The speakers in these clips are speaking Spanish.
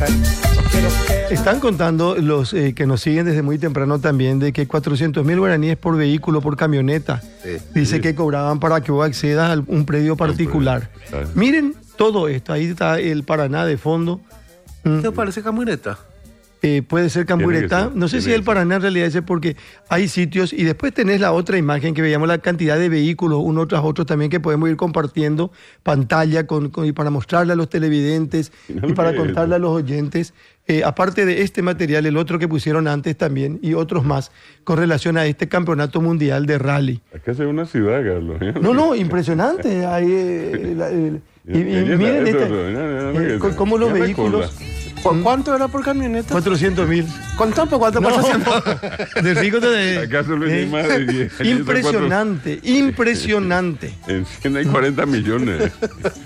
Están contando los que nos siguen desde muy temprano también de que 400.000 guaraníes por vehículo, por camioneta. Sí. Dice que cobraban para que vos accedas a un predio particular. Miren todo esto. Ahí está el Paraná de fondo. ¿Te parece camioneta? Puede ser Camburetá. ser, No sé si el Paraná en realidad es porque hay sitios. Y después tenés la otra imagen que veíamos la cantidad de vehículos, uno tras otro también, que podemos ir compartiendo pantalla y para mostrarle a los televidentes y para contarle a los oyentes. Aparte de este material, el otro que pusieron antes también y otros más con relación a este campeonato mundial de rally. Acá es una ciudad, Carlos. No, impresionante. Ahí, y miren cómo los vehículos... ¿Cuánto era por camioneta? 400.000. ¿Cuánto? De rico ¿Acaso lo hay más de 10? Impresionante. En 100 hay 40 millones.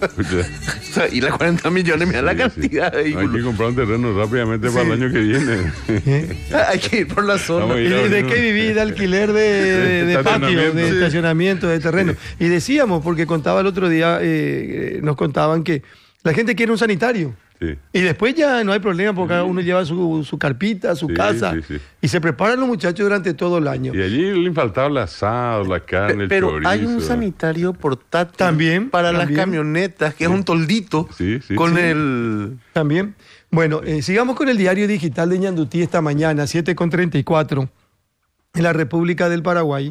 Y las 40 millones, mira la cantidad de Hay vehículos. que comprar un terreno rápidamente para el año que viene. Hay que ir por la zona. Vamos a ¿Y ir a de ver, qué viví? De alquiler de patio, de estacionamiento, de terreno. Y decíamos, porque contaba el otro día, nos contaban que la gente quiere un sanitario. Sí. Y después ya no hay problema porque cada uno lleva su carpita, su casa. Sí. Y se preparan los muchachos durante todo el año. Y allí le faltaba el asado, la carne, el Pero chorizo. hay un sanitario portátil También, para también. las camionetas, que es un toldito con Sí. el... También. Bueno, sigamos con el diario digital de Ñandutí esta mañana, 7:34, en la República del Paraguay.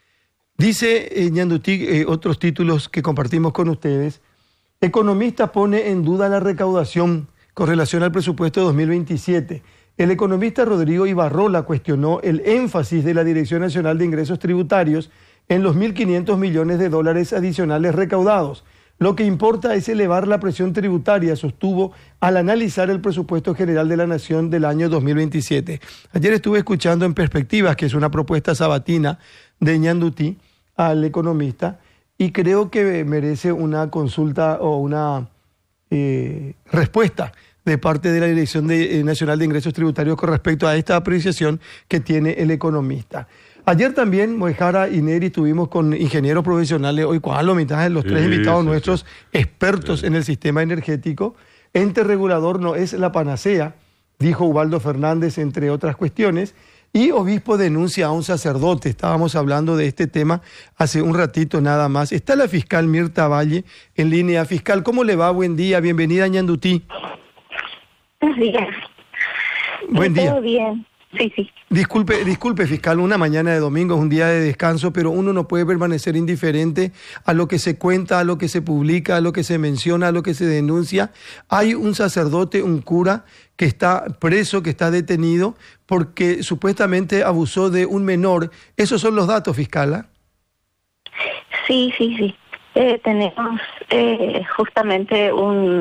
Dice Ñandutí, otros títulos que compartimos con ustedes. Economista pone en duda la recaudación con relación al presupuesto de 2027. El economista Rodrigo Ibarrola cuestionó el énfasis de la Dirección Nacional de Ingresos Tributarios en los 1.500 millones de dólares adicionales recaudados. Lo que importa es elevar la presión tributaria, sostuvo al analizar el presupuesto general de la Nación del año 2027. Ayer estuve escuchando en Perspectivas, que es una propuesta sabatina de Ñandutí, al economista, y creo que merece una consulta o una respuesta de parte de la Dirección Nacional de Ingresos Tributarios con respecto a esta apreciación que tiene el economista. Ayer también, Moejara y Neri, estuvimos con ingenieros profesionales, hoy cuál la mitad de los tres invitados nuestros, expertos en el sistema energético. Ente regulador no es la panacea, dijo Ubaldo Fernández, entre otras cuestiones. Y obispo denuncia a un sacerdote. Estábamos hablando de este tema hace un ratito nada más. Está la fiscal Mirta Valle en línea. Fiscal, ¿cómo le va? Buen día, bienvenida a Ñandutí. Buenos días. Buen día. Todo bien, sí. Disculpe, fiscal, una mañana de domingo es un día de descanso, pero uno no puede permanecer indiferente a lo que se cuenta, a lo que se publica, a lo que se menciona, a lo que se denuncia. Hay un sacerdote, un cura, que está preso, que está detenido, porque supuestamente abusó de un menor. ¿Esos son los datos, fiscal? Sí. Tenemos justamente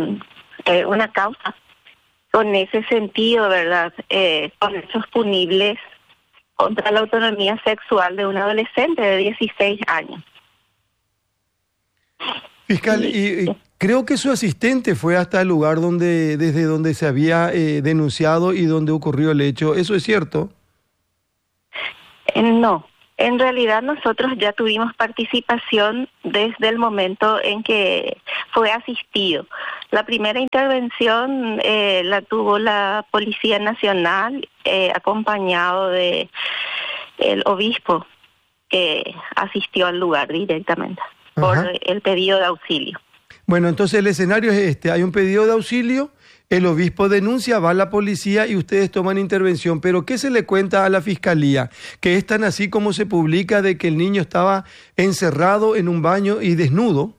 una causa con ese sentido, ¿verdad? Con hechos punibles contra la autonomía sexual de un adolescente de 16 años. Fiscal, y creo que su asistente fue hasta el lugar desde donde se había denunciado y donde ocurrió el hecho. ¿Eso es cierto? No. En realidad nosotros ya tuvimos participación desde el momento en que fue asistido. La primera intervención la tuvo la Policía Nacional, acompañado de el obispo que asistió al lugar directamente por el pedido de auxilio. Bueno, entonces el escenario es este. Hay un pedido de auxilio, el obispo denuncia, va a la policía y ustedes toman intervención. Pero ¿qué se le cuenta a la fiscalía? Que es tan así como se publica de que el niño estaba encerrado en un baño y desnudo.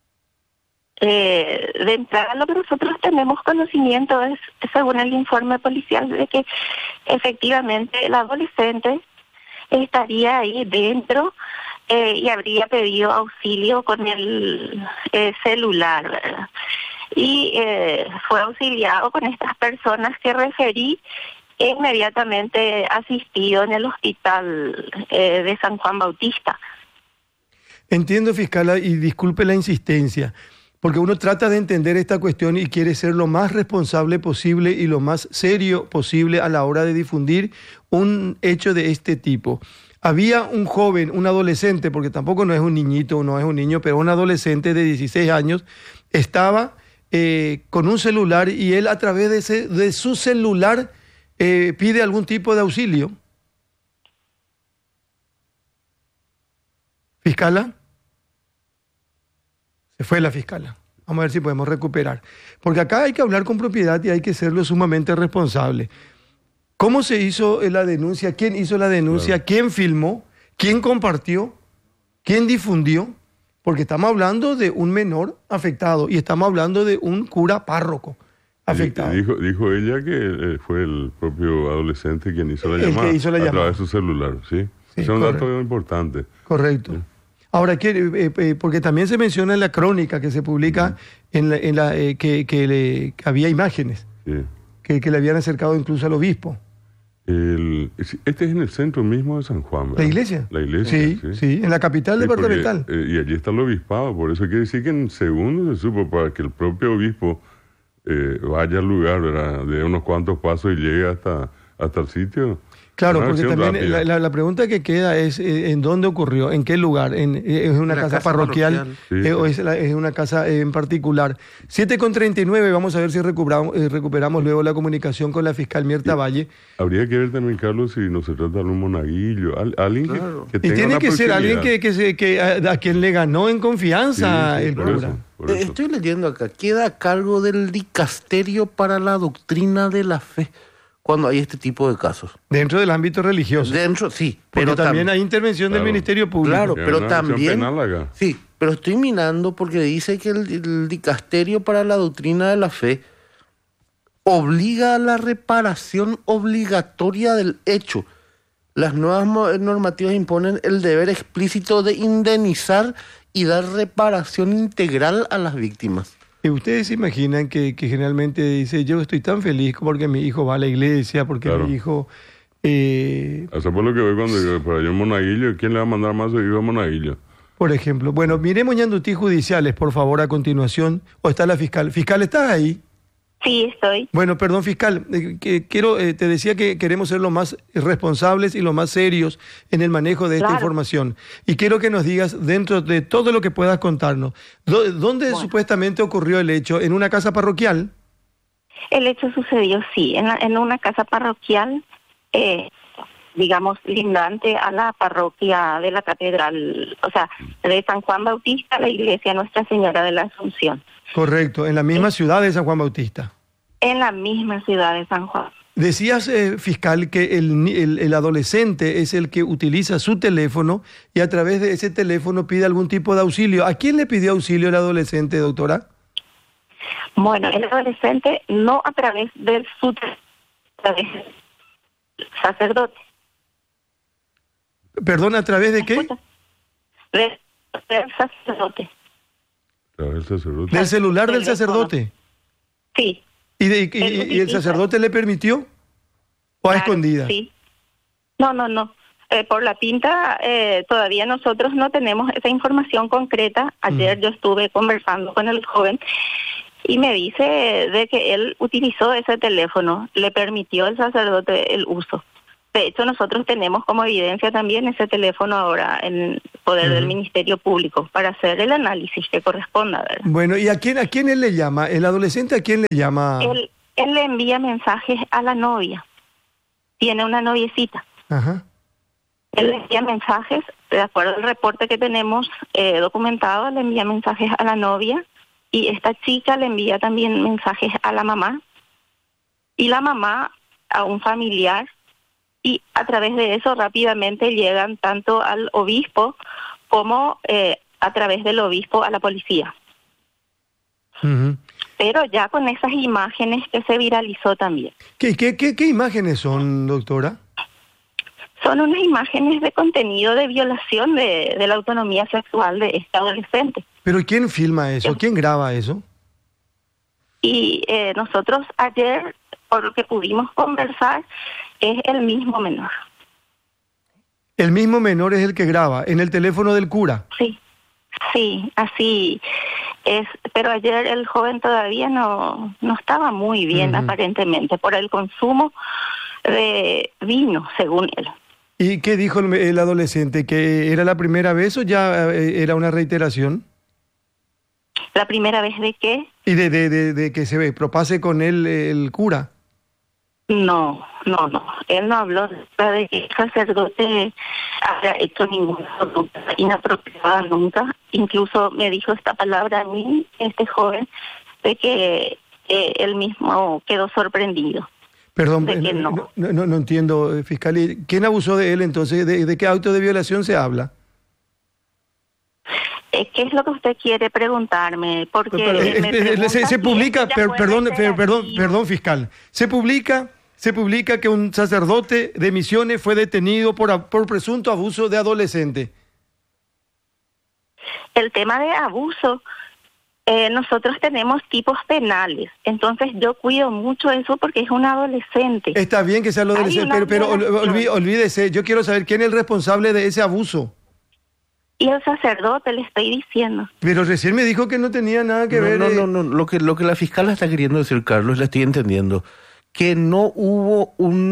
De entrada, lo que nosotros tenemos conocimiento es, según el informe policial, de que efectivamente el adolescente estaría ahí dentro y habría pedido auxilio con el celular, ¿verdad? Y fue auxiliado con estas personas que referí e inmediatamente asistido en el hospital de San Juan Bautista. Entiendo, fiscal, y disculpe la insistencia, porque uno trata de entender esta cuestión y quiere ser lo más responsable posible y lo más serio posible a la hora de difundir un hecho de este tipo. Había un joven, un adolescente, porque tampoco no es un niñito, no es un niño, pero un adolescente de 16 años, estaba con un celular y él a través de su celular pide algún tipo de auxilio. ¿Fiscala? Se fue la fiscala. Vamos a ver si podemos recuperar. Porque acá hay que hablar con propiedad y hay que serlo sumamente responsable. ¿Cómo se hizo la denuncia? ¿Quién hizo la denuncia? Claro. ¿Quién filmó? ¿Quién compartió? ¿Quién difundió? Porque estamos hablando de un menor afectado y estamos hablando de un cura párroco afectado. Dijo ella que fue el propio adolescente quien hizo la llamada. Que hizo la llamada. A través de su celular, ¿sí? Es un dato importante. Correcto. ¿Sí? Ahora, porque también se menciona en la crónica que se publica que había imágenes que le habían acercado incluso al obispo. Este es en el centro mismo de San Juan, ¿verdad? ¿La iglesia? La iglesia, sí, en la capital departamental. Y allí está el obispado, por eso quiere decir que en segundos se supo para que el propio obispo vaya al lugar, ¿verdad? De unos cuantos pasos y llegue hasta el sitio. Claro, porque también la pregunta que queda es ¿en dónde ocurrió? ¿En qué lugar? ¿Es una casa parroquial? ¿O es una casa en particular? 7:39, vamos a ver si recuperamos luego la comunicación con la fiscal Mirta Valle. Habría que ver también, Carlos, si no se trata de un monaguillo, alguien que tenga. Y tiene que ser alguien que a quien le ganó en confianza el cura. Por eso. Estoy leyendo acá, queda a cargo del dicasterio para la doctrina de la fe cuando hay este tipo de casos. Dentro del ámbito religioso. Dentro, sí. Pero también hay intervención del Ministerio Público. Claro, pero también... Sí, pero estoy mirando porque dice que el dicasterio para la doctrina de la fe obliga a la reparación obligatoria del hecho. Las nuevas normativas imponen el deber explícito de indemnizar y dar reparación integral a las víctimas. ¿Ustedes se imaginan que generalmente dice, yo estoy tan feliz porque mi hijo va a la iglesia, porque mi hijo... Eso por lo que veo cuando por allá un monaguillo, ¿quién le va a mandar más a su hijo a monaguillo? Por ejemplo. Bueno, miremos ñandutí judiciales, por favor, a continuación. ¿O está la fiscal? Fiscal, ¿estás ahí? Sí, estoy. Bueno, perdón, fiscal, te decía que queremos ser lo más responsables y lo más serios en el manejo de esta información. Y quiero que nos digas, dentro de todo lo que puedas contarnos, ¿dónde supuestamente ocurrió el hecho? ¿En una casa parroquial? El hecho sucedió, sí, en una casa parroquial, digamos, lindante a la parroquia de la catedral, o sea, de San Juan Bautista, la iglesia Nuestra Señora de la Asunción. Correcto, en la misma ciudad de San Juan Bautista. En la misma ciudad de San Juan. Decías, fiscal, que el adolescente es el que utiliza su teléfono y a través de ese teléfono pide algún tipo de auxilio. ¿A quién le pidió auxilio el adolescente, doctora? Bueno, el adolescente no a través del sacerdote. ¿Perdón, a través de qué? Del sacerdote. ¿Del celular del sacerdote? Sí. ¿Y el sacerdote le permitió? ¿O a escondidas? Sí. No. Por la pinta, todavía nosotros no tenemos esa información concreta. Ayer yo estuve conversando con el joven y me dice de que él utilizó ese teléfono, le permitió el sacerdote el uso. De hecho, nosotros tenemos como evidencia también ese teléfono ahora en poder del Ministerio Público para hacer el análisis que corresponda, ¿verdad? Bueno, ¿y a quién él le llama? ¿El adolescente a quién le llama? Él le envía mensajes a la novia. Tiene una noviecita. Ajá. Él le envía mensajes, de acuerdo al reporte que tenemos documentado, le envía mensajes a la novia y esta chica le envía también mensajes a la mamá y la mamá a un familiar. Y a través de eso rápidamente llegan tanto al obispo como a través del obispo a la policía. Pero ya con esas imágenes que se viralizó también. ¿Qué imágenes son, doctora? Son unas imágenes de contenido de violación de la autonomía sexual de este adolescente. ¿Pero quién filma eso? ¿Quién graba eso? Y nosotros ayer, por lo que pudimos conversar, es el mismo menor. ¿El mismo menor es el que graba en el teléfono del cura? Sí, así es. Pero ayer el joven todavía no estaba muy bien, aparentemente, por el consumo de vino, según él. ¿Y qué dijo el adolescente? ¿Que era la primera vez o ya era una reiteración? ¿La primera vez de qué? Y de que se propase con él el cura. No. Él no habló de que el sacerdote haya hecho ninguna conducta inapropiada nunca. Incluso me dijo esta palabra a mí, este joven, de que él mismo quedó sorprendido. Perdón, de que no. No entiendo, fiscal. ¿Y quién abusó de él entonces? ¿De qué acto de violación se habla? ¿Qué es lo que usted quiere preguntarme? Porque se publica, perdón, fiscal. Se publica que un sacerdote de Misiones fue detenido por presunto abuso de adolescente. El tema de abuso, nosotros tenemos tipos penales, entonces yo cuido mucho eso porque es un adolescente. Está bien que sea adolescente, pero olvídese, yo quiero saber quién es el responsable de ese abuso. Y el sacerdote, le estoy diciendo. Pero recién me dijo que no tenía nada que ver. No. Lo que la fiscal está queriendo decir, Carlos, la estoy entendiendo. Que no hubo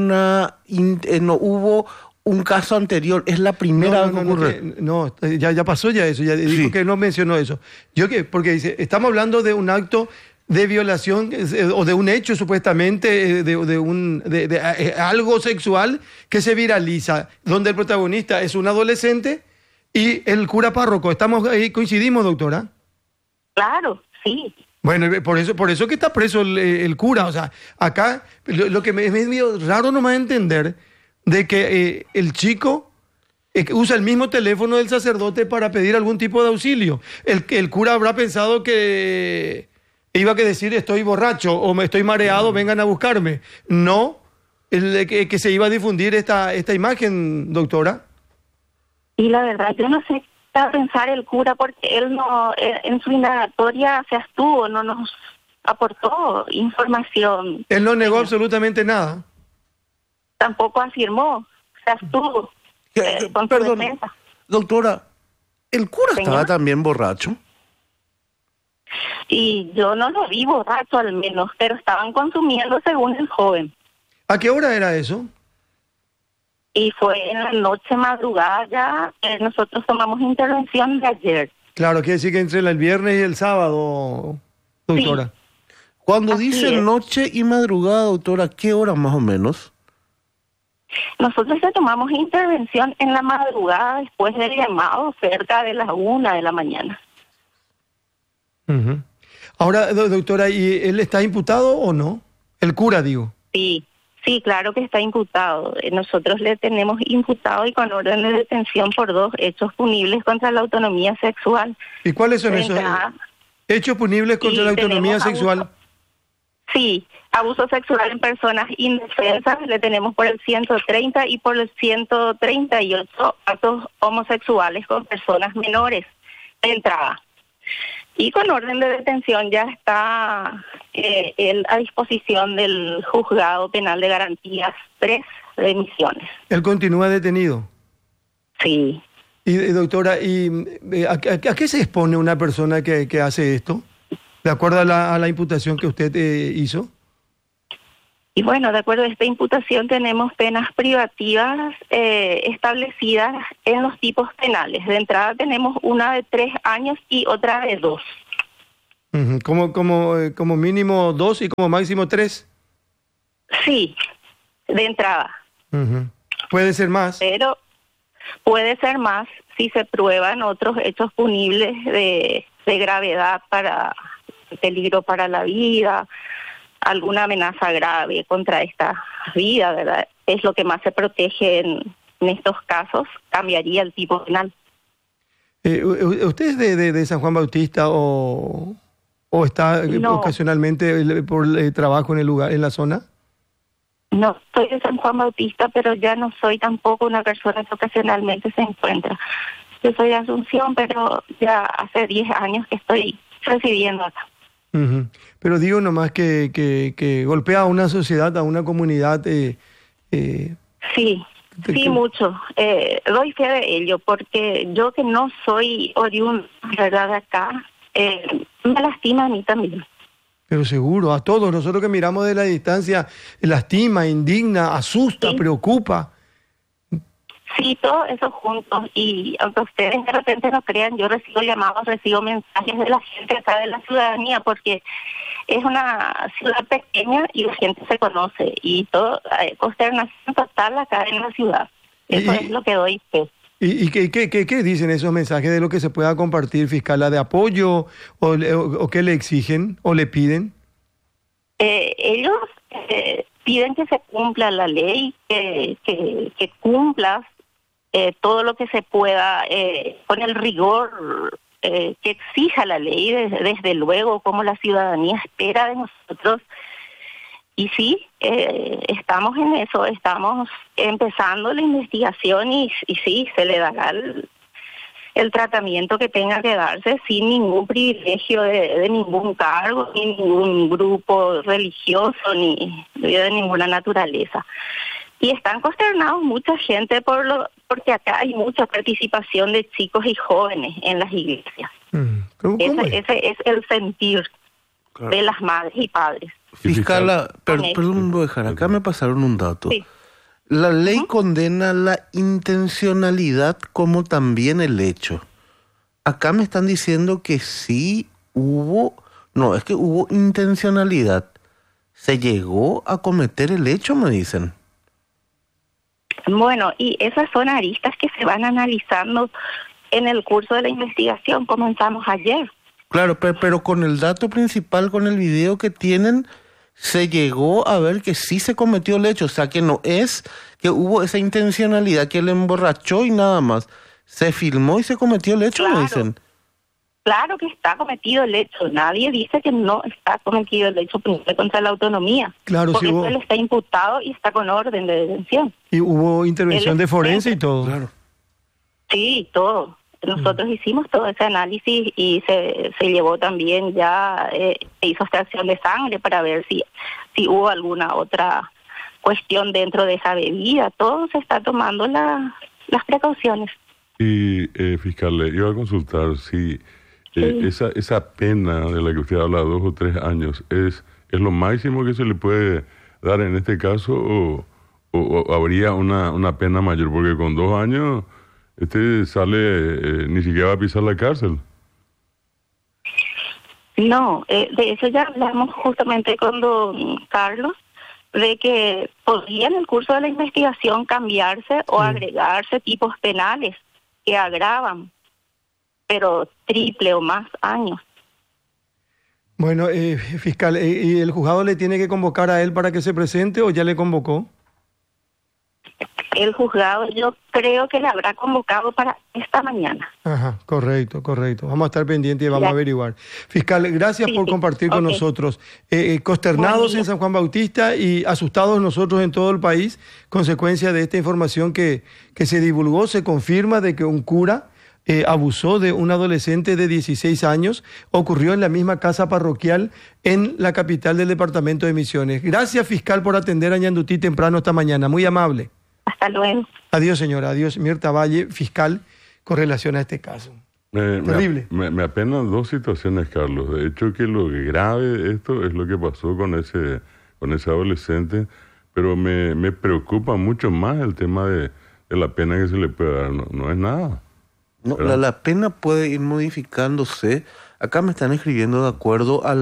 un caso anterior. Es la primera vez que ocurre. Ya pasó ya eso. Ya dijo que no mencionó eso. Porque dice, estamos hablando de un acto de violación o de un hecho supuestamente de algo sexual que se viraliza, donde el protagonista es un adolescente. Y el cura párroco, ¿estamos ahí, coincidimos, doctora? Claro, sí. Bueno, por eso que está preso el cura. O sea, acá lo que es medio raro nomás entender de que el chico usa el mismo teléfono del sacerdote para pedir algún tipo de auxilio. El cura habrá pensado que iba a decir estoy borracho o me estoy mareado, vengan a buscarme. No, que se iba a difundir esta imagen, doctora. Y la verdad, yo no sé qué va a pensar el cura porque él no, en su indagatoria se abstuvo, no nos aportó información. Él no negó absolutamente nada. Tampoco afirmó, se abstuvo. Perdón, doctora, ¿el cura estaba también borracho? Y yo no lo vi borracho al menos, pero estaban consumiendo según el joven. ¿A qué hora era eso? Y fue en la noche madrugada ya, nosotros tomamos intervención de ayer. Claro, quiere decir que entre el viernes y el sábado, doctora. Sí. Cuando dice noche y madrugada, doctora, ¿qué hora más o menos? Nosotros ya tomamos intervención en la madrugada después del llamado, cerca de las 1 de la mañana. Uh-huh. Ahora, doctora, ¿y él está imputado o no? El cura, digo. Sí, claro que está imputado. Nosotros le tenemos imputado y con orden de detención por 2 hechos punibles contra la autonomía sexual. ¿Y cuáles son esos hechos punibles contra la autonomía sexual? Sí, abuso sexual en personas indefensas, le tenemos por el 130 y por el 138 actos homosexuales con personas menores de entrada. Y con orden de detención ya está él a disposición del Juzgado Penal de Garantías 3 de Misiones. ¿Él continúa detenido? Sí. Y doctora, ¿a qué se expone una persona que hace esto? ¿De acuerdo a la imputación que usted hizo? Y bueno, de acuerdo a esta imputación tenemos penas privativas establecidas en los tipos penales. De entrada tenemos una de 3 años y otra de 2. Uh-huh. ¿Como mínimo 2 y como máximo 3? Sí, de entrada. Uh-huh. ¿Puede ser más? Pero puede ser más si se prueban otros hechos punibles de gravedad para peligro para la vida, alguna amenaza grave contra esta vida, ¿verdad? Es lo que más se protege en estos casos, cambiaría el tipo penal. ¿Usted es de San Juan Bautista o está ocasionalmente por trabajo en el lugar, en la zona? No, soy de San Juan Bautista, pero ya no soy tampoco una persona que ocasionalmente se encuentra. Yo soy de Asunción, pero ya hace 10 años que estoy residiendo acá. Uh-huh. Pero digo nomás que golpea a una sociedad, a una comunidad. Sí, mucho. Doy fe de ello, porque yo que no soy oriunda, ¿verdad?, de acá, me lastima a mí también. Pero seguro, a todos, nosotros que miramos de la distancia, lastima, indigna, asusta, preocupa. Sí, Sí, todo eso juntos. Y aunque ustedes de repente no crean, yo recibo llamados, recibo mensajes de la gente acá de la ciudadanía, porque es una ciudad pequeña y la gente se conoce. Y todo, consternación total acá en la ciudad. Eso es lo que doy fe. ¿Y qué dicen esos mensajes de lo que se pueda compartir, fiscal? ¿De apoyo o qué le exigen o le piden? Ellos piden que se cumpla la ley, que cumplas todo lo que se pueda con el rigor que exija la ley, desde luego, como la ciudadanía espera de nosotros. Y sí, estamos en eso, estamos empezando la investigación y sí, se le dará el tratamiento que tenga que darse sin ningún privilegio de ningún cargo, ni ningún grupo religioso, ni de ninguna naturaleza. Y están consternados mucha gente porque acá hay mucha participación de chicos y jóvenes en las iglesias. Ese es el sentir de las madres y padres. Fiscal, perdón, voy a dejar, acá me pasaron un dato. Sí. La ley condena la intencionalidad como también el hecho. Acá me están diciendo que sí hubo intencionalidad. ¿Se llegó a cometer el hecho, me dicen? Bueno, y esas son aristas que se van analizando en el curso de la investigación. Comenzamos ayer. Claro, pero con el dato principal, con el video que tienen, se llegó a ver que sí se cometió el hecho. O sea, que no es que hubo esa intencionalidad, que él emborrachó y nada más. Se filmó y se cometió el hecho, claro, me dicen. Claro que está cometido el hecho. Nadie dice que no está cometido el hecho contra la autonomía. Claro, porque sí hubo... él está imputado y está con orden de detención. Y hubo intervención de forense y todo. Claro. Sí, todo. Nosotros hicimos todo ese análisis y se llevó también ya, se hizo extracción de sangre para ver si hubo alguna otra cuestión dentro de esa bebida. Todo se está tomando las precauciones. Y, fiscal, le iba a consultar si esa pena de la que usted habla, 2 o 3 años, ¿es lo máximo que se le puede dar en este caso o habría una pena mayor? Porque con 2 años... sale, ni siquiera va a pisar la cárcel. No, de eso ya hablamos justamente con don Carlos, de que podría en el curso de la investigación cambiarse o agregarse tipos penales que agravan, pero triple o más años. Bueno, fiscal, ¿y el juzgado le tiene que convocar a él para que se presente o ya le convocó? El juzgado yo creo que le habrá convocado para esta mañana. Ajá, correcto. Vamos a estar pendientes y vamos a averiguar. Fiscal, gracias por compartir con nosotros. Consternados en San Juan Bautista y asustados nosotros en todo el país, consecuencia de esta información que se divulgó, se confirma de que un cura abusó de un adolescente de 16 años, ocurrió en la misma casa parroquial en la capital del departamento de Misiones. Gracias, fiscal, por atender a Ñandutí temprano esta mañana, muy amable. Hasta luego. Adiós, señora. Adiós, Mirta Valle, fiscal, con relación a este caso. Terrible. Me apenan 2 situaciones, Carlos. De hecho, que lo grave de esto es lo que pasó con ese adolescente, pero me preocupa mucho más el tema de la pena que se le puede dar. No es nada. No, la pena puede ir modificándose. Acá me están escribiendo de acuerdo a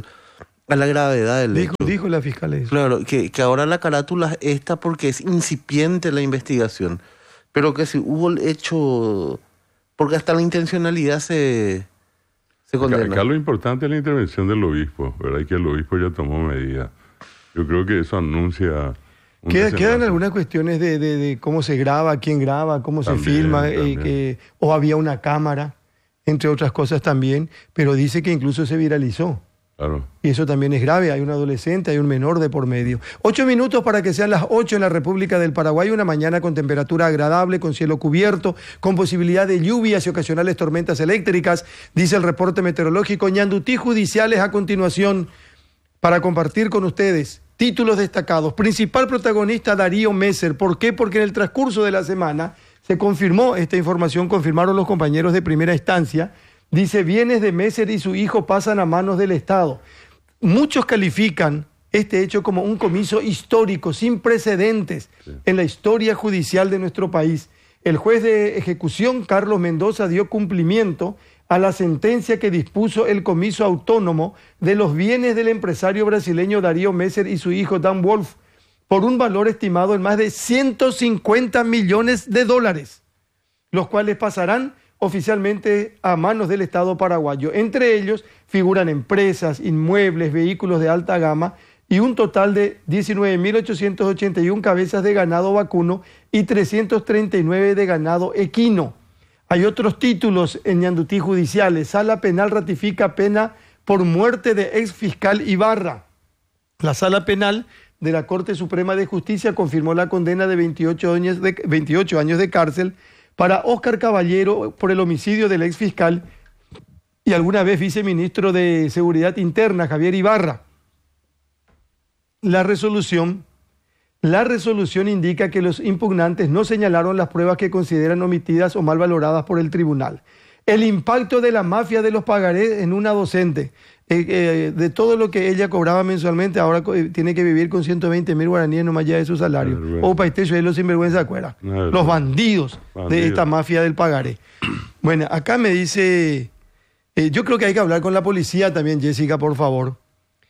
la gravedad del hecho. Dijo la fiscal eso. Claro, que ahora la carátula es esta porque es incipiente la investigación. Pero que si hubo el hecho... Porque hasta la intencionalidad se condena. Acá lo importante es la intervención del obispo, ¿verdad? Y que el obispo ya tomó medidas. Yo creo que eso anuncia... Quedan algunas cuestiones de cómo se graba, quién graba, cómo se filma, o había una cámara, entre otras cosas también, pero dice que incluso se viralizó. Claro. Y eso también es grave, hay un adolescente, hay un menor de por medio. 8 minutos para que sean las 8 en la República del Paraguay, una mañana con temperatura agradable, con cielo cubierto, con posibilidad de lluvias y ocasionales tormentas eléctricas, dice el reporte meteorológico. Ñandutí judiciales a continuación para compartir con ustedes. Títulos destacados. Principal protagonista Darío Messer. ¿Por qué? Porque en el transcurso de la semana se confirmó esta información, confirmaron los compañeros de primera instancia. Dice, bienes de Messer y su hijo pasan a manos del Estado. Muchos califican este hecho como un comiso histórico, sin precedentes en la historia judicial de nuestro país. El juez de ejecución, Carlos Mendoza, dio cumplimiento a la sentencia que dispuso el comiso autónomo de los bienes del empresario brasileño Darío Messer y su hijo Dan Wolf, por un valor estimado en más de 150 millones de dólares, los cuales pasarán oficialmente a manos del Estado paraguayo. Entre ellos figuran empresas, inmuebles, vehículos de alta gama y un total de 19.881 cabezas de ganado vacuno y 339 de ganado equino. Hay otros títulos en Ñandutí judiciales. Sala Penal ratifica pena por muerte de ex fiscal Ibarra. La Sala Penal de la Corte Suprema de Justicia confirmó la condena de 28 años de cárcel para Óscar Caballero por el homicidio del ex fiscal y alguna vez viceministro de Seguridad Interna, Javier Ibarra. La resolución indica que los impugnantes no señalaron las pruebas que consideran omitidas o mal valoradas por el tribunal. El impacto de la mafia de los pagarés en una docente, de todo lo que ella cobraba mensualmente, ahora tiene que vivir con 120.000 guaraníes nomás ya de su salario. O paitecho de los sinvergüenza afuera. Los bandidos de esta mafia del pagaré. Bueno, acá me dice, yo creo que hay que hablar con la policía también, Jessica, por favor.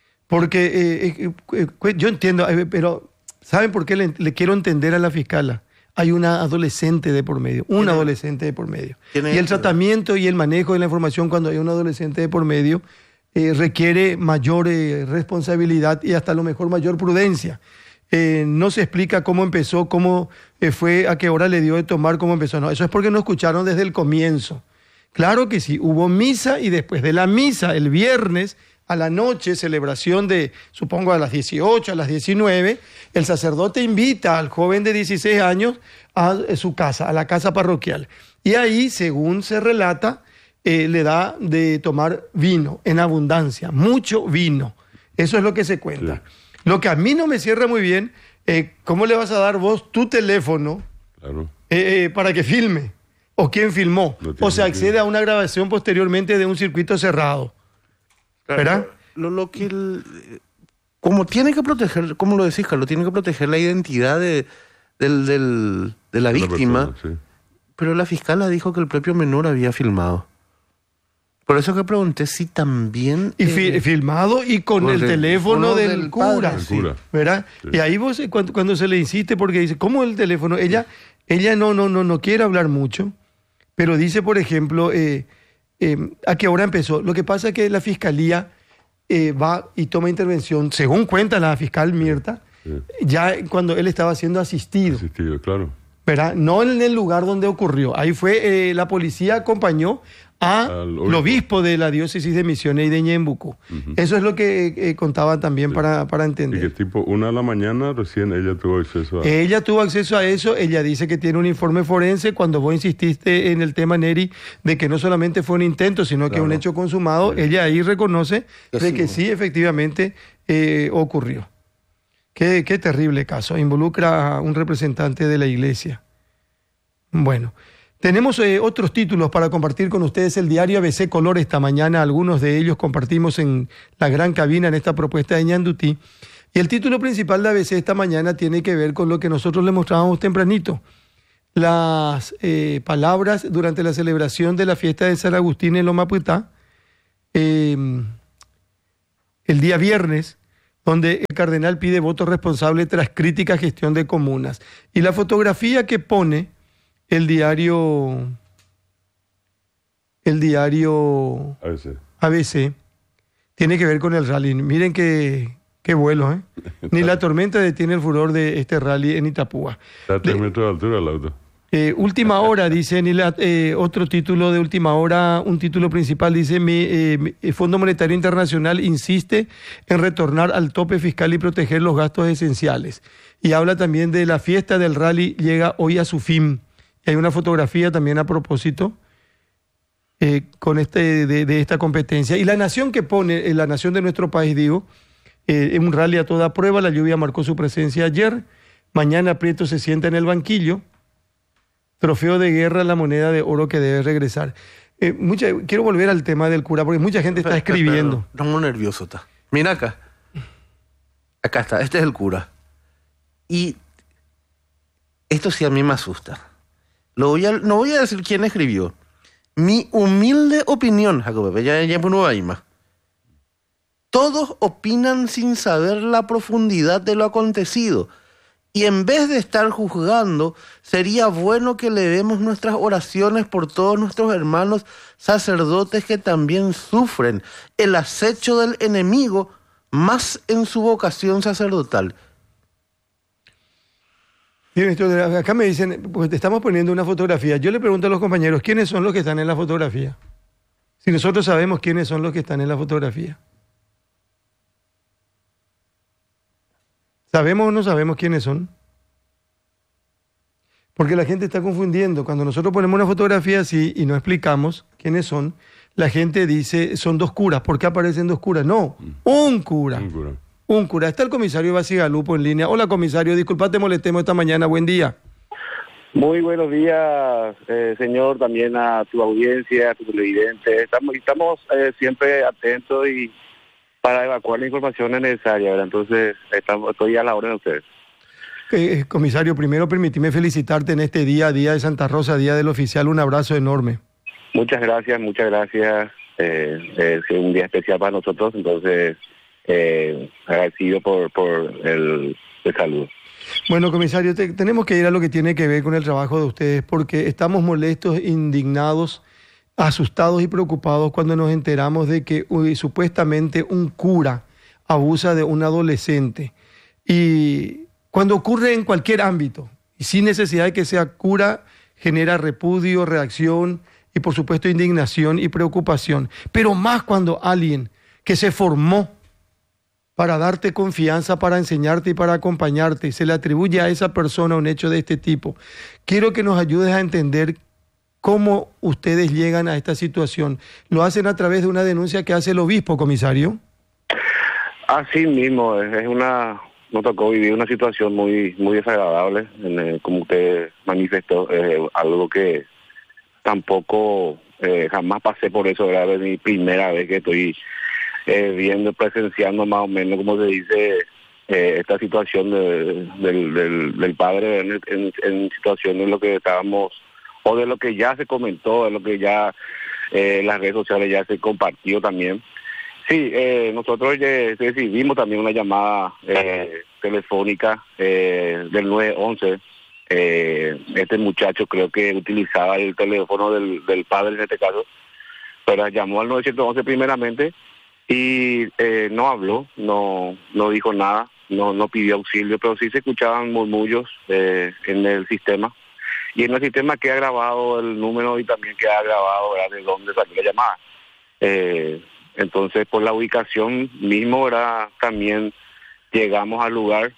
Porque yo entiendo, pero ¿saben por qué le quiero entender a la fiscala? Hay una adolescente de por medio, adolescente de por medio. Y el tratamiento y el manejo de la información cuando hay un adolescente de por medio requiere mayor responsabilidad y hasta a lo mejor mayor prudencia. No se explica cómo empezó, cómo fue, a qué hora le dio de tomar, cómo empezó. No, eso es porque no escucharon desde el comienzo. Claro que sí, hubo misa y después de la misa, el viernes, a la noche, celebración de, supongo a las 18, a las 19, el sacerdote invita al joven de 16 años a su casa, a la casa parroquial. Y ahí, según se relata, le da de tomar vino en abundancia, mucho vino. Eso es lo que se cuenta. Sí. Lo que a mí no me cierra muy bien, ¿cómo le vas a dar vos tu teléfono para que filme? ¿O quién filmó? O se accede a una grabación posteriormente de un circuito cerrado. ¿Verdad? Lo que como tiene que proteger, como lo decís, Carlos, tiene que proteger la identidad de la víctima, persona, sí. Pero la fiscala dijo que el propio menor había filmado. Por eso que pregunté si también... Y filmado y con el teléfono del cura. Sí. ¿Verdad? Sí. Y ahí vos, cuando se le insiste, porque dice, ¿cómo el teléfono? Ella no quiere hablar mucho, pero dice, por ejemplo... ¿a qué hora empezó? Lo que pasa es que la fiscalía va y toma intervención, según cuenta la fiscal Mirta, ya cuando él estaba siendo asistido. Asistido, claro. ¿Verdad? No en el lugar donde ocurrió. Ahí fue, la policía acompañó al obispo de la diócesis de Misiones y de Ñembucú. Eso es lo que contaba también para entender. Y que tipo 1 de la mañana recién ella tuvo acceso a... Ella tuvo acceso a eso, ella dice que tiene un informe forense. Cuando vos insististe en el tema, Neri, de que no solamente fue un intento, sino que un hecho consumado, ella ahí reconoce de que sí, efectivamente ocurrió. Qué terrible caso, involucra a un representante de la iglesia. Bueno. Tenemos otros títulos para compartir con ustedes. El diario ABC Color esta mañana, algunos de ellos compartimos en la gran cabina en esta propuesta de Ñandutí. Y el título principal de ABC esta mañana tiene que ver con lo que nosotros le mostrábamos tempranito. Las palabras durante la celebración de la fiesta de San Agustín en Loma Puetá, el día viernes, donde el cardenal pide voto responsable tras crítica a gestión de comunas. Y la fotografía que pone el diario ABC tiene que ver con el rally. Miren qué vuelo, ¿eh? Ni la tormenta detiene el furor de este rally en Itapúa. Está a 3 metros de altura el auto. Última hora, dice otro título de última hora, un título principal, dice, el Fondo Monetario Internacional insiste en retornar al tope fiscal y proteger los gastos esenciales. Y habla también de la fiesta del rally, llega hoy a su fin. Hay una fotografía también a propósito con de esta competencia. Y la nación que pone, la nación de nuestro país, digo, en un rally a toda prueba, la lluvia marcó su presencia ayer. Mañana Prieto se sienta en el banquillo. Trofeo de guerra, la moneda de oro que debe regresar. Quiero volver al tema del cura, porque mucha gente está escribiendo. Estamos nervioso, está. Mira acá. Acá está, este es el cura. Y esto sí a mí me asusta. no voy a decir quién escribió. Mi humilde opinión, Jacob, ya por no hay más. Todos opinan sin saber la profundidad de lo acontecido. Y en vez de estar juzgando, sería bueno que levemos nuestras oraciones por todos nuestros hermanos sacerdotes que también sufren el acecho del enemigo, más en su vocación sacerdotal. Bien, acá me dicen, pues te estamos poniendo una fotografía. Yo le pregunto a los compañeros, ¿quiénes son los que están en la fotografía? Si nosotros sabemos quiénes son los que están en la fotografía. ¿Sabemos o no sabemos quiénes son? Porque la gente está confundiendo. Cuando nosotros ponemos una fotografía así y no explicamos quiénes son, la gente dice, son 2 curas. ¿Por qué aparecen 2 curas? No, un cura. Un cura. Está el comisario Basigalupo en línea. Hola, comisario, disculpa, te molestemos esta mañana. Buen día. Muy buenos días, señor, también a tu audiencia, a tu televidente. Estamos siempre atentos y para evacuar la información necesaria, ¿verdad? Entonces, estoy a la orden de ustedes. Comisario, primero permíteme felicitarte en este día de Santa Rosa, Día del Oficial. Un abrazo enorme. Muchas gracias. Es un día especial para nosotros, entonces... agradecido por el saludo. Bueno, comisario, tenemos que ir a lo que tiene que ver con el trabajo de ustedes, porque estamos molestos, indignados, asustados y preocupados cuando nos enteramos de que supuestamente un cura abusa de un adolescente. Y cuando ocurre en cualquier ámbito, y sin necesidad de que sea cura, genera repudio, reacción y por supuesto indignación y preocupación. Pero más cuando alguien que se formó para darte confianza, para enseñarte y para acompañarte, se le atribuye a esa persona un hecho de este tipo. Quiero que nos ayudes a entender cómo ustedes llegan a esta situación. ¿Lo hacen a través de una denuncia que hace el obispo, comisario? Así mismo, nos tocó vivir una situación muy desagradable, como usted manifestó, algo que tampoco jamás pasé por eso, era mi primera vez que estoy presenciando más o menos, como se dice, esta situación del padre en situación de lo que estábamos, o de lo que ya se comentó, de lo que ya las redes sociales ya se compartió también. Sí, nosotros recibimos también una llamada telefónica del 911. Este muchacho creo que utilizaba el teléfono del padre en este caso, pero llamó al 911 primeramente, y no habló, no dijo nada, no pidió auxilio, pero sí se escuchaban murmullos en el sistema, y en el sistema queda grabado el número y también queda grabado, ¿verdad?, de dónde salió la llamada. Entonces, por la ubicación mismo, ¿verdad?, también llegamos al lugar.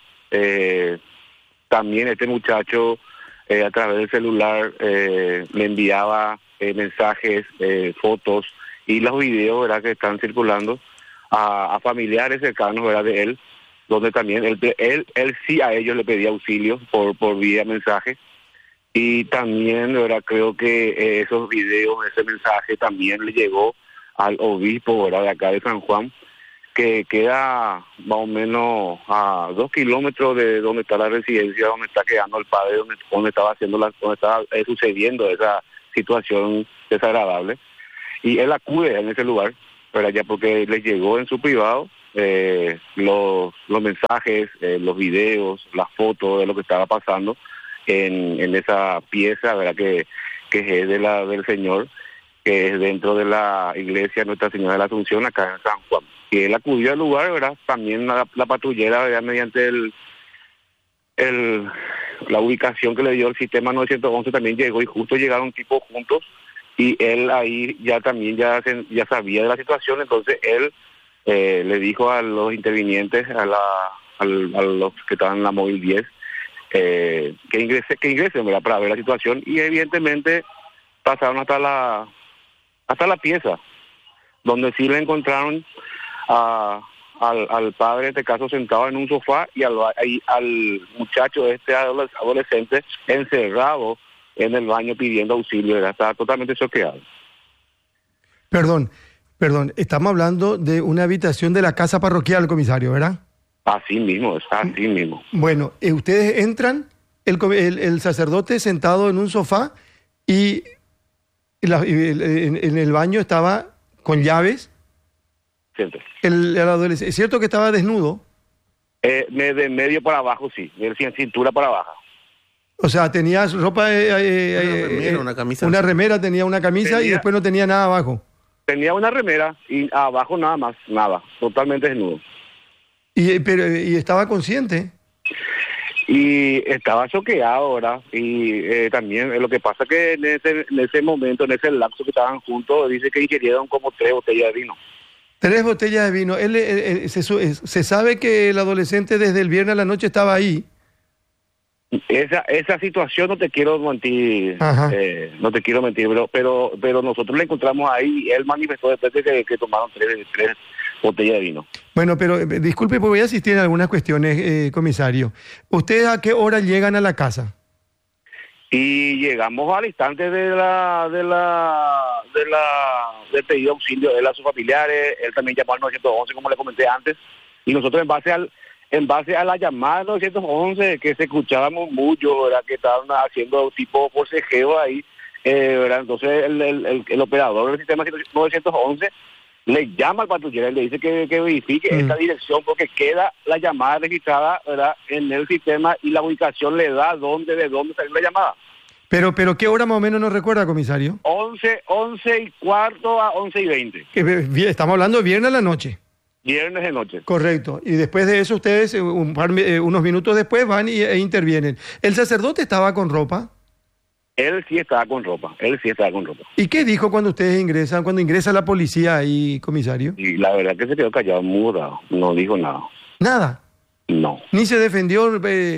También este muchacho a través del celular le enviaba mensajes, fotos y los videos, ¿verdad?, que están circulando a familiares cercanos, ¿verdad?, de él, donde también él sí a ellos le pedía auxilio por vía mensaje. Y también, ¿verdad?, creo que esos videos, ese mensaje también le llegó al obispo, ¿verdad?, de acá de San Juan, que queda más o menos a 2 kilómetros de donde está la residencia, donde está quedando el padre, donde estaba sucediendo esa situación desagradable. Y él acude en ese lugar, ¿verdad?, ya porque le llegó en su privado los mensajes, los videos, las fotos de lo que estaba pasando en esa pieza, ¿verdad?, que es del Señor, que es dentro de la iglesia Nuestra Señora de la Asunción, acá en San Juan. Y él acudió al lugar, ¿verdad?, también la patrullera, ¿verdad?, mediante la ubicación que le dio el sistema 911 también llegó, y justo llegaron tipos juntos, y él ahí ya sabía de la situación. Entonces él le dijo a los intervinientes, a los que estaban en la móvil 10, que ingresen, ¿verdad?, para ver la situación, y evidentemente pasaron hasta la pieza, donde sí le encontraron al padre, en este caso, sentado en un sofá, y al muchacho, adolescente, encerrado en el baño pidiendo auxilio. Estaba totalmente choqueado. Perdón, estamos hablando de una habitación de la casa parroquial, comisario, ¿verdad? Así mismo, Bueno, ustedes entran, el sacerdote sentado en un sofá, y, en el baño estaba con llaves. Cierto. El adolescente, ¿es cierto que estaba desnudo? De medio para abajo, sí, de cintura para abajo. O sea, tenía ropa, una camisa. una remera, tenía una camisa y después no tenía nada abajo. Tenía una remera y abajo nada más, nada, totalmente desnudo. ¿Y estaba consciente? Y estaba choqueado, ¿verdad? Y también lo que pasa que en ese momento, en ese lapso que estaban juntos, dice que ingirieron como 3 botellas de vino. 3 botellas de vino. Se sabe que el adolescente desde el viernes a la noche estaba ahí. Esa situación no te quiero mentir, no te quiero mentir, pero nosotros le encontramos ahí y él manifestó después de que tomaron 3 botellas de vino. Bueno, pero disculpe, pues voy a asistir en algunas cuestiones, comisario. ¿Ustedes a qué hora llegan a la casa? Y llegamos al instante del pedido de auxilio de sus familiares. Él también llamó al 911, como le comenté antes, y nosotros en base a la llamada 911, que se escuchábamos mucho, ¿verdad? Que estaban haciendo tipo forcejeo ahí, ¿verdad? Entonces el operador del sistema 911 le llama al patrullero y le dice que verifique esta dirección porque queda la llamada registrada, ¿verdad? En el sistema y la ubicación le da de dónde salió la llamada. Pero ¿qué hora más o menos nos recuerda, comisario? 11:15 a 11:20. Estamos hablando de viernes a la noche. Viernes de noche. Correcto. Y después de eso ustedes, unos minutos después, van e intervienen. ¿El sacerdote estaba con ropa? Él sí estaba con ropa. ¿Y qué dijo cuando ustedes ingresan, cuando ingresa la policía ahí, comisario? Y la verdad que se quedó callado, mudo, no dijo nada. ¿Nada? No. ¿Ni se defendió?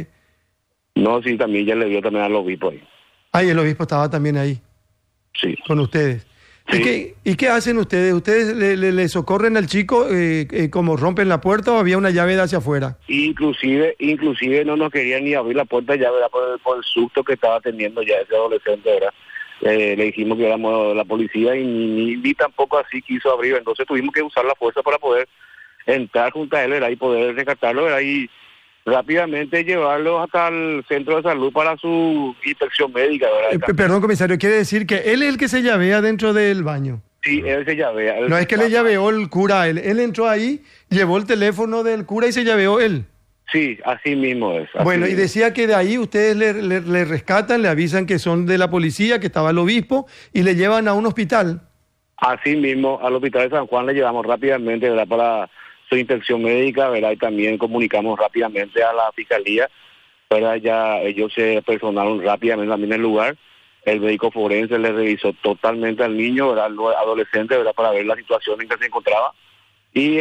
No, sí, también ya le dio también al obispo ahí. Ah, y el obispo estaba también ahí. Sí. Con ustedes. Sí. ¿Y qué hacen ustedes? ¿Ustedes le socorren al chico como rompen la puerta o había una llave de hacia afuera? Inclusive no nos querían ni abrir la puerta ya, ¿verdad? Por el susto que estaba teniendo ya ese adolescente, ¿verdad? Le dijimos que éramos la policía y ni tampoco así quiso abrir. Entonces tuvimos que usar la fuerza para poder entrar junto a él, ¿verdad? Y poder rescatarlo, ¿verdad? Y rápidamente llevarlo hasta el centro de salud para su inspección médica, ¿verdad? Perdón, comisario, ¿quiere decir que él es el que se llavea dentro del baño? Sí, él se llavea. No es que le llaveó el cura a él. Él entró ahí, llevó el teléfono del cura y se llaveó él. Sí, así mismo es. Bueno, y decía que de ahí ustedes le rescatan, le avisan que son de la policía, que estaba el obispo, y le llevan a un hospital. Así mismo, al hospital de San Juan le llevamos rápidamente, ¿verdad? Para su inspección médica, ¿verdad? Y también comunicamos rápidamente a la fiscalía, ¿verdad? Ya ellos se personaron rápidamente también en el lugar. El médico forense le revisó totalmente al niño, ¿verdad? Al adolescente, ¿verdad? Para ver la situación en que se encontraba. Y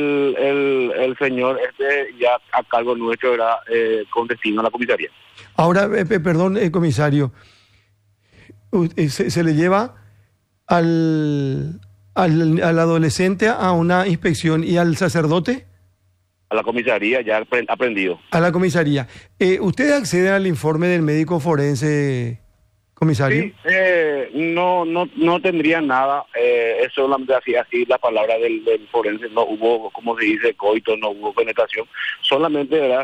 el señor ya a cargo nuestro, ¿verdad? Con destino a la comisaría. Ahora, perdón, comisario, se le lleva al adolescente a una inspección y al sacerdote a la comisaría ya aprendido. A la comisaría. ¿Ustedes acceden al informe del médico forense, comisario? Sí, no tendría nada, es solamente así la palabra del forense, no hubo, como se dice, coito, no hubo penetración, solamente, ¿verdad?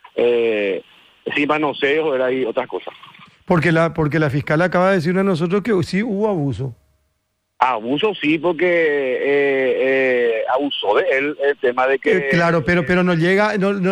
Sí, manoseo, ¿verdad? Y otras cosas. Porque la fiscal acaba de decirnos a nosotros que sí hubo abuso. Abuso sí, porque abusó de él el tema de que... claro, pero no llega,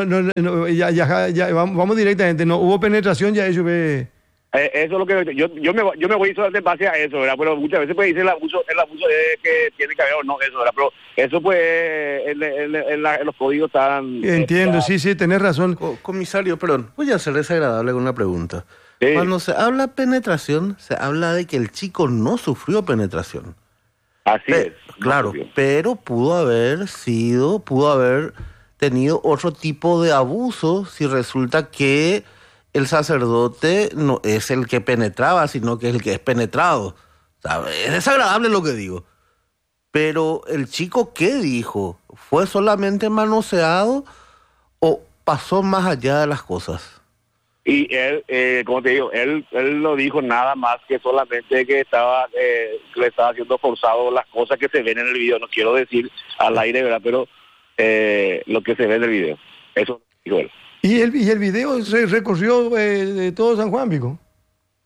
ya vamos directamente, no hubo penetración, ya eso ve... Eso es lo que yo me voy solamente en base a eso, ¿verdad? Pero muchas veces pues dice el abuso es que tiene que haber o no eso, ¿verdad? Pero eso pues en los códigos están... Entiendo, sí, tenés razón. Comisario, perdón, voy a ser desagradable con una pregunta. Sí. Cuando se habla penetración, se habla de que el chico no sufrió penetración. Así es. Claro, pero pudo haber tenido otro tipo de abuso si resulta que el sacerdote no es el que penetraba, sino que es el que es penetrado. Es desagradable lo que digo. Pero el chico, ¿qué dijo? ¿Fue solamente manoseado o pasó más allá de las cosas? Y él, como te digo, él no dijo nada más que solamente que le estaba haciendo forzado las cosas que se ven en el video. No quiero decir al aire, ¿verdad? Pero lo que se ve en el video. Eso dijo él. ¿Y el video se recorrió de todo San Juan, Vico?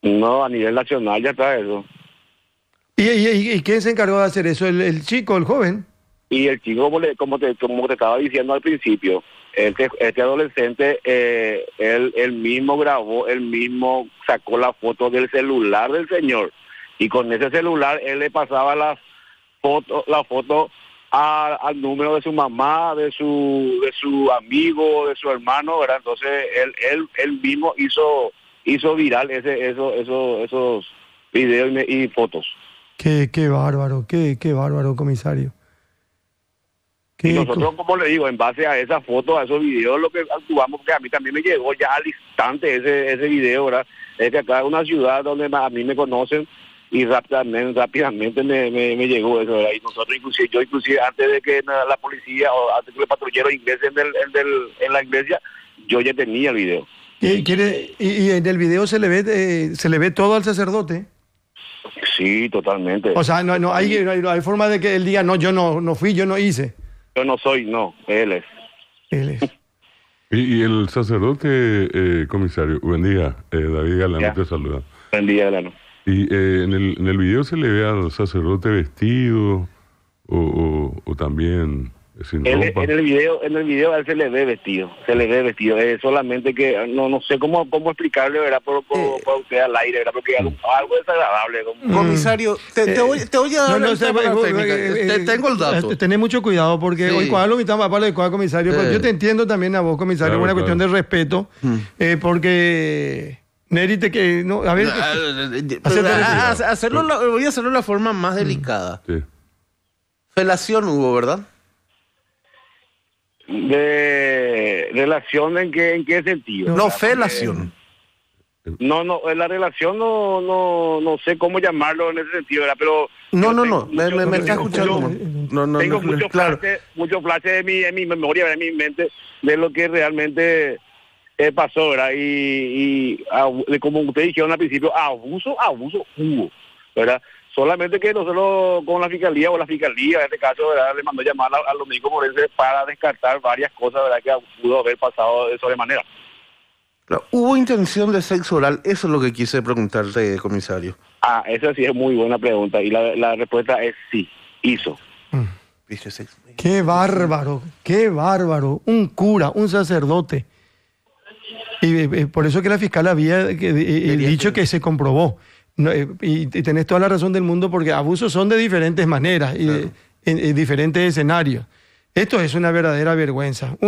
No, a nivel nacional ya está eso. ¿Y quién se encargó de hacer eso? ¿El chico, el joven? Y el chico, como te estaba diciendo al principio, este adolescente, él mismo grabó, él mismo sacó la foto del celular del señor. Y con ese celular él le pasaba la foto al número de su mamá, de su amigo, de su hermano, ¿verdad? Entonces él mismo hizo viral esos videos y fotos. Qué bárbaro, qué bárbaro, comisario. Y nosotros, como le digo, en base a esa foto, a esos videos, lo que actuamos, porque a mí también me llegó ya al instante ese video, ¿verdad? Es que acá es una ciudad donde a mí me conocen y rápidamente me llegó eso, ¿verdad? Y nosotros, yo inclusive antes de que la policía o antes que los patrulleros ingresen en la iglesia, yo ya tenía el video. ¿Y en el video se le ve todo al sacerdote? Sí, totalmente. O sea, no hay forma de que él diga, no, yo no fui, yo no hice. Yo no soy, no, él es. Él es. Y el sacerdote, comisario, buen día, David Galano te saluda. Buen día, Galano. Y en el video se le ve al sacerdote vestido o también sin ropa. En el video a él se le ve vestido, solamente que no sé cómo explicarle, ¿verdad? Por usted al aire, ¿verdad? Porque algo desagradable. Comisario, te voy a dar tengo el dato. Tenés mucho cuidado porque hoy cuando lo invitamos a hablar de comisario, pues yo te entiendo también a vos, comisario, una cuestión de respeto, porque Neri a ver, voy a hacerlo de la forma más delicada. Sí. Felación hubo, ¿verdad? ¿De relación en qué sentido? No, felación. No, la relación no sé cómo llamarlo en ese sentido, ¿verdad? Pero me está escuchando. Tengo muchos flashes en mi memoria, ¿verdad? En mi mente, de lo que realmente pasó, ¿verdad? Y como ustedes dijeron al principio, abuso hubo, ¿verdad? Solamente que nosotros con la fiscalía en este caso, ¿verdad? Le mandó llamar a los médicos forenses para descartar varias cosas, ¿verdad? Que pudo haber pasado de sobremanera. ¿Hubo intención de sexo oral? Eso es lo que quise preguntarte, comisario. Esa sí es muy buena pregunta y la respuesta es sí, hizo. Qué bárbaro. Un cura, un sacerdote. Y por eso que la fiscal había dicho que se comprobó. No, y tenés toda la razón del mundo porque abusos son de diferentes maneras y en diferentes escenarios. Esto es una verdadera vergüenza.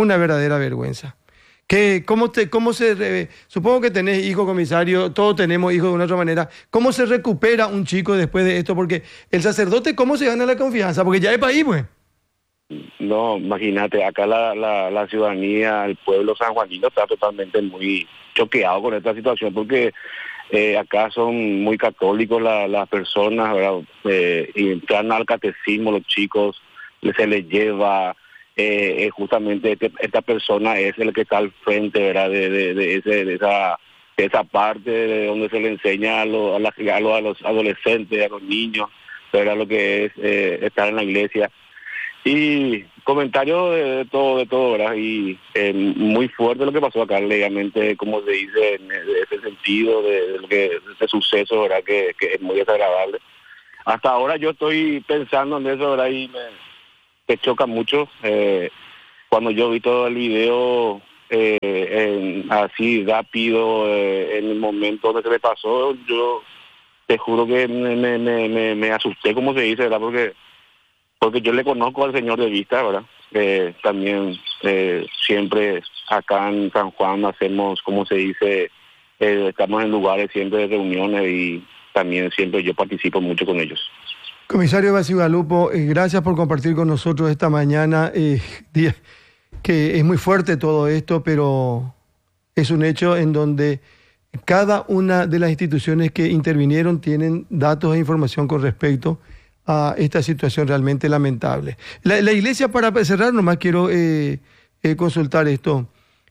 Supongo que tenés hijo, comisario, todos tenemos hijos de una otra manera. ¿Cómo se recupera un chico después de esto? Porque el sacerdote, ¿cómo se gana la confianza? Porque ya es país, pues. No, imagínate, acá la ciudadanía, el pueblo sanjuanino está totalmente muy choqueado con esta situación porque acá son muy católicos las personas, ¿verdad? Y entran al catecismo los chicos, se les lleva, justamente esta persona es el que está al frente, ¿verdad? De esa parte de donde se le enseña a los adolescentes, a los niños, ¿verdad? Lo que es estar en la iglesia. Y comentarios de todo, ¿verdad? Y muy fuerte lo que pasó acá, legalmente, como se dice, en ese sentido de ese suceso, ¿verdad? Que es muy desagradable. Hasta ahora yo estoy pensando en eso, ¿verdad? Y me choca mucho. Cuando yo vi todo el video así rápido, en el momento donde se me pasó, yo te juro que me asusté, como se dice, ¿verdad? Porque yo le conozco al señor de vista, ¿verdad? También siempre acá en San Juan hacemos, como se dice, estamos en lugares siempre de reuniones y también siempre yo participo mucho con ellos. Comisario Bacigalupo, gracias por compartir con nosotros esta mañana. Que es muy fuerte todo esto, pero es un hecho en donde cada una de las instituciones que intervinieron tienen datos e información con respecto a esta situación realmente lamentable. La iglesia, para cerrar, nomás quiero consultar esto.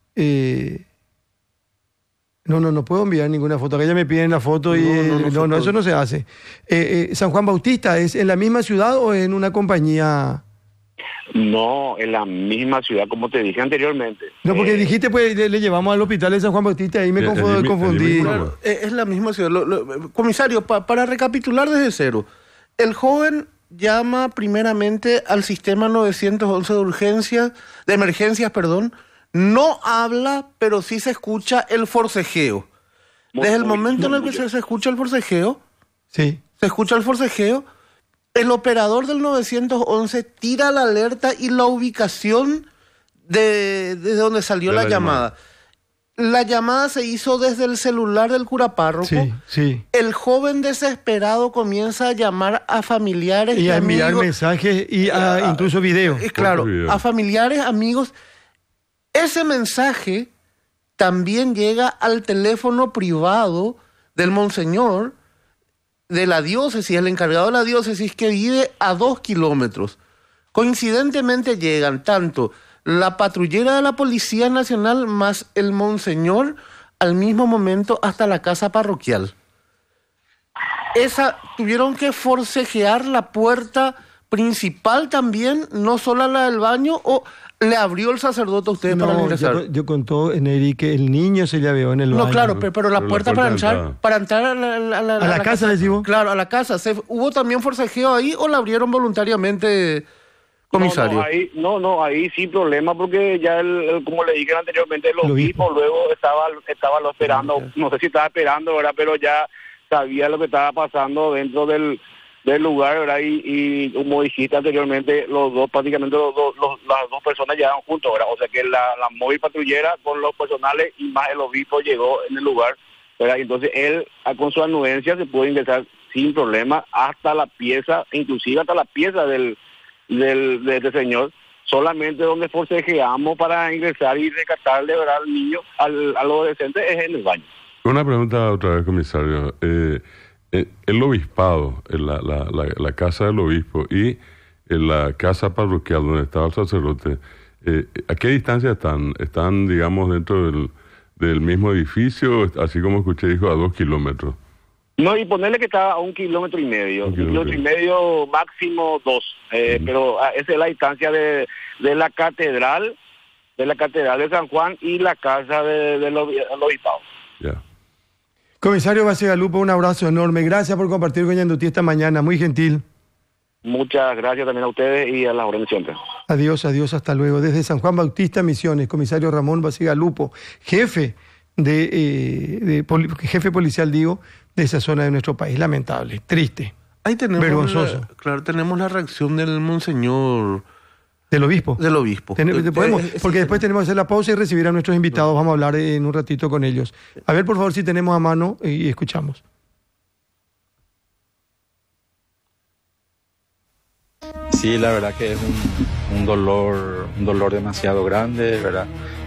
No puedo enviar ninguna foto. Acá ya me piden la foto y no, eso no se hace. ¿San Juan Bautista es en la misma ciudad o es en una compañía? No, en la misma ciudad, como te dije anteriormente. No, porque dijiste, pues le llevamos al hospital de San Juan Bautista, ahí me confundí. Claro, es la misma ciudad. Comisario, para recapitular desde cero, el joven llama primeramente al sistema 911 de emergencias, no habla, pero sí se escucha el forcejeo. Desde el momento en el que se escucha el forcejeo, sí, se escucha el forcejeo, el operador del 911 tira la alerta y la ubicación de donde salió la llamada. La llamada se hizo desde el celular del cura párroco. Sí, sí. El joven desesperado comienza a llamar a familiares y a enviar mensajes y incluso videos. Claro, a familiares, amigos. Ese mensaje también llega al teléfono privado del monseñor de la diócesis, el encargado de la diócesis, que vive a 2 kilómetros. Coincidentemente llegan tanto la patrullera de la Policía Nacional más el monseñor al mismo momento hasta la casa parroquial. Tuvieron que forcejear la puerta principal también, no solo la del baño, o le abrió el sacerdote a ustedes para ingresar. Yo contó Neri que el niño se le vio en el baño. No, claro, pero la puerta para entrar a la casa, decimos. Claro, a la casa. ¿Hubo también forcejeo ahí o la abrieron voluntariamente, comisario? Ahí sin problema, porque ya como le dije anteriormente, el obispo luego estaba esperando, no sé si estaba esperando, ¿verdad? Pero ya sabía lo que estaba pasando dentro del lugar, ¿verdad? Y como dijiste anteriormente, prácticamente las dos personas llegaron juntos, ¿verdad? O sea que la móvil patrullera con los personales y más el obispo llegó en el lugar, ¿verdad? Y entonces él, con su anuencia, se puede ingresar sin problema hasta la pieza, inclusive hasta la pieza de este señor, solamente donde forcejeamos para ingresar y rescatarle, ¿verdad?, al niño, al adolescente, es en el baño. Una pregunta otra vez, comisario. El obispado, la casa del obispo y la casa parroquial donde estaba el sacerdote, ¿a qué distancia están? ¿Están, digamos, dentro del mismo edificio? Así como escuché, dijo, a 2 kilómetros. No, y ponerle que estaba a 1,5 kilómetros. 1,5 kilómetros, máximo 2. Pero esa es la distancia de la catedral de San Juan y la casa del obispado. Ya. Comisario Basegalupo, un abrazo enorme. Gracias por compartir con Ñandutí esta mañana. Muy gentil. Muchas gracias también a ustedes y a las órdenes siempre. Adiós, hasta luego. Desde San Juan Bautista Misiones, comisario Ramón Basegalupo, jefe jefe policial, de esa zona de nuestro país. Lamentable, triste, ahí tenemos vergonzoso. Tenemos la reacción del monseñor... ¿Del obispo? Del obispo. Porque después tenemos que hacer la pausa y recibir a nuestros invitados. Vamos a hablar en un ratito con ellos. A ver, por favor, si tenemos a mano y escuchamos. Sí, la verdad que es un dolor demasiado grande, ¿verdad?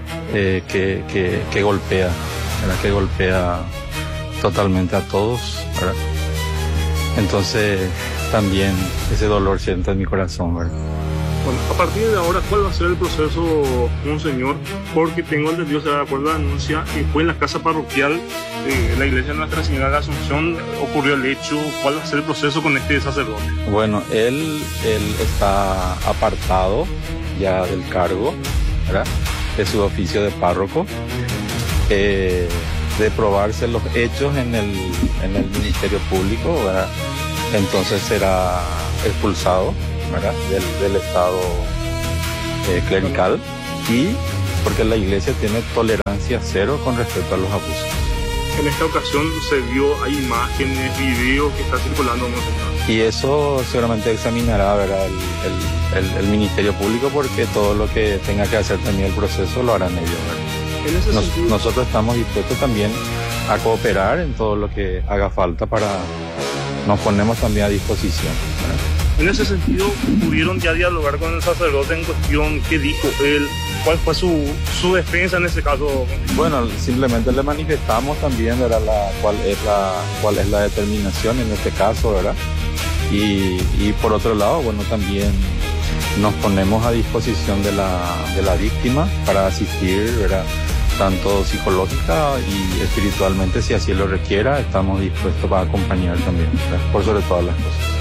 Que golpea, ¿verdad? Que golpea totalmente a todos, ¿verdad? Entonces, también ese dolor siento en mi corazón, ¿verdad? Bueno, a partir de ahora, ¿cuál va a ser el proceso, monseñor? Porque tengo entendido, se da acuerdo a la denuncia, que fue en la casa parroquial de la iglesia de Nuestra Señora de la Asunción, ocurrió el hecho. ¿Cuál va a ser el proceso con este sacerdote? Bueno, él está apartado ya del cargo, ¿verdad?, de su oficio de párroco, de probarse los hechos en el Ministerio Público, ¿verdad? Entonces será expulsado, ¿verdad?, del estado clerical, y porque la iglesia tiene tolerancia cero con respecto a los abusos. En esta ocasión se vio, hay imágenes, videos que está circulando, y eso seguramente examinará, ¿verdad?, el Ministerio Público, porque todo lo que tenga que hacer también el proceso lo harán ellos, ¿verdad? Nosotros estamos dispuestos también a cooperar en todo lo que haga falta, nos ponemos también a disposición, ¿verdad? En ese sentido, ¿pudieron ya dialogar con el sacerdote en cuestión? ¿Qué dijo él? ¿Cuál fue su defensa en ese caso? Bueno, simplemente le manifestamos también, ¿verdad?, cuál es la determinación en este caso, ¿verdad? Y por otro lado, bueno, también nos ponemos a disposición de la víctima para asistir, ¿verdad?, tanto psicológica y espiritualmente, si así lo requiera. Estamos dispuestos a acompañar también, ¿verdad?, por sobre todas las cosas.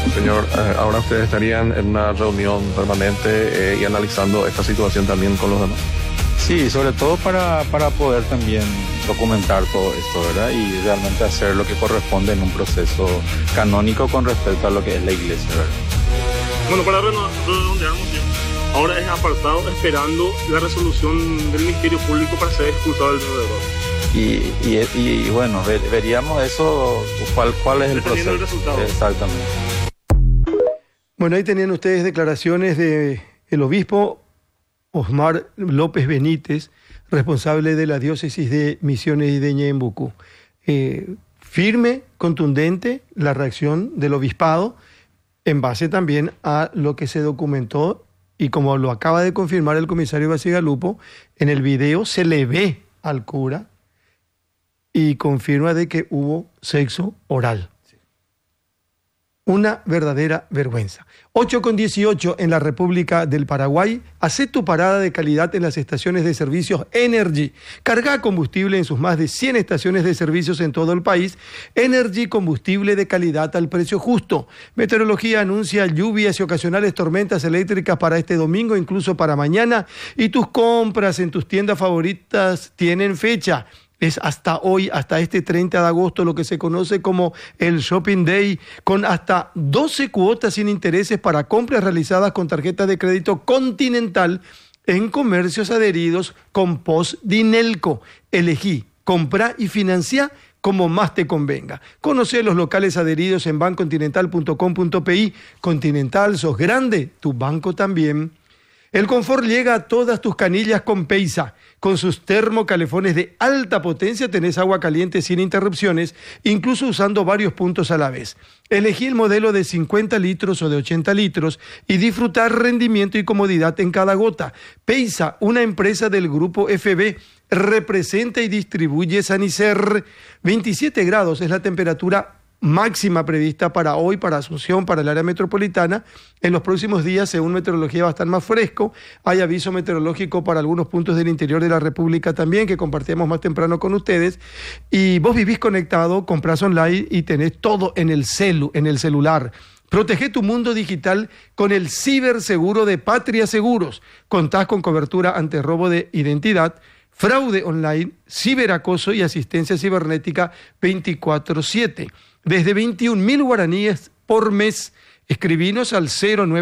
Señor, ahora ustedes estarían en una reunión permanente y analizando esta situación también con los demás. Sí, sobre todo para poder también documentar todo esto, ¿verdad? Y realmente hacer lo que corresponde en un proceso canónico con respecto a lo que es la iglesia, ¿verdad? Bueno, para redondear, ahora es apartado esperando la resolución del Ministerio Público para ser expulsado del deudor. Y bueno, veríamos eso, cuál es el proceso. El resultado. Exactamente. Bueno, ahí tenían ustedes declaraciones del obispo Osmar López Benítez, responsable de la diócesis de Misiones y de Ñeembucú. Firme, contundente la reacción del obispado en base también a lo que se documentó y como lo acaba de confirmar el comisario Bacigalupo, en el video se le ve al cura y confirma de que hubo sexo oral. Una verdadera vergüenza. 8:18 en la República del Paraguay. Hacé tu parada de calidad en las estaciones de servicios Energy. Carga combustible en sus más de 100 estaciones de servicios en todo el país. Energy, combustible de calidad al precio justo. Meteorología anuncia lluvias y ocasionales tormentas eléctricas para este domingo, incluso para mañana. Y tus compras en tus tiendas favoritas tienen fecha. Es hasta hoy, hasta este 30 de agosto, lo que se conoce como el Shopping Day, con hasta 12 cuotas sin intereses para compras realizadas con tarjeta de crédito Continental en comercios adheridos con POS Dinelco. Elegí, compra y financia como más te convenga. Conoce los locales adheridos en bancontinental.com.pi. Continental, sos grande, tu banco también. El confort llega a todas tus canillas con Peisa. Con sus termocalefones de alta potencia tenés agua caliente sin interrupciones, incluso usando varios puntos a la vez. Elegí el modelo de 50 litros o de 80 litros y disfrutar rendimiento y comodidad en cada gota. Peisa, una empresa del grupo FB, representa y distribuye Sanicer. 27 grados es la temperatura máxima prevista para hoy, para Asunción, para el área metropolitana. En los próximos días, según meteorología, va a estar más fresco. Hay aviso meteorológico para algunos puntos del interior de la República también, que compartíamos más temprano con ustedes. Y vos vivís conectado, comprás online y tenés todo en el celular. Protege tu mundo digital con el ciberseguro de Patria Seguros. Contás con cobertura ante robo de identidad, fraude online, ciberacoso y asistencia cibernética 24/7. Desde 21.000 guaraníes por mes. Escribinos al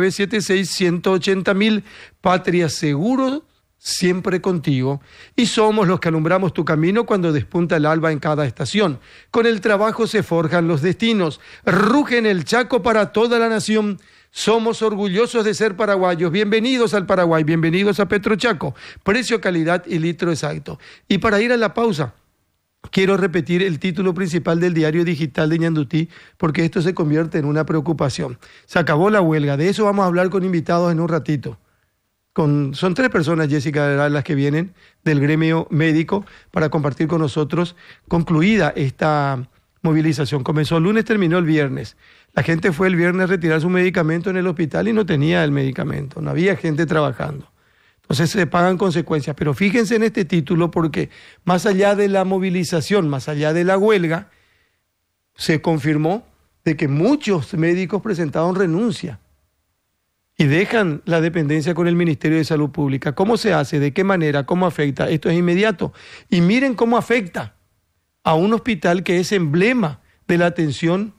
0976-180.000. Patria Seguro, siempre contigo. Y somos los que alumbramos tu camino cuando despunta el alba en cada estación. Con el trabajo se forjan los destinos. Ruge en el Chaco para toda la nación. Somos orgullosos de ser paraguayos. Bienvenidos al Paraguay, bienvenidos a Petrochaco. Precio, calidad y litro exacto. Y para ir a la pausa, quiero repetir el título principal del diario digital de Ñandutí, porque esto se convierte en una preocupación. Se acabó la huelga, de eso vamos a hablar con invitados en un ratito. Son 3 personas, Jessica, las que vienen del gremio médico para compartir con nosotros. Concluida esta movilización, comenzó el lunes, terminó el viernes. La gente fue el viernes a retirar su medicamento en el hospital y no tenía el medicamento, no había gente trabajando. Entonces se pagan consecuencias, pero fíjense en este título porque más allá de la movilización, más allá de la huelga, se confirmó de que muchos médicos presentaron renuncia y dejan la dependencia con el Ministerio de Salud Pública. ¿Cómo se hace? ¿De qué manera? ¿Cómo afecta? Esto es inmediato. Y miren cómo afecta a un hospital que es emblema de la atención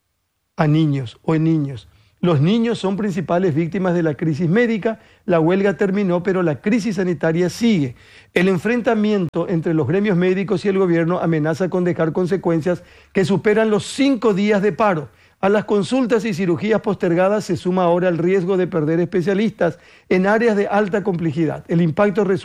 a niños o en niños. Los niños son principales víctimas de la crisis médica. La huelga terminó, pero la crisis sanitaria sigue. El enfrentamiento entre los gremios médicos y el gobierno amenaza con dejar consecuencias que superan los 5 días de paro. A las consultas y cirugías postergadas se suma ahora el riesgo de perder especialistas en áreas de alta complejidad. El impacto